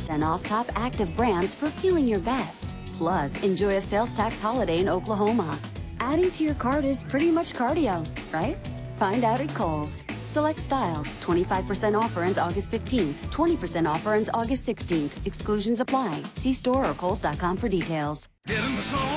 20% off top active brands for feeling your best. Plus, enjoy a sales tax holiday in Oklahoma. Adding to your cart is pretty much cardio, right? Find out at Kohl's. Select styles, 25% offer ends August 15th, 20% offer ends August 16th. Exclusions apply. See store or kohls.com for details.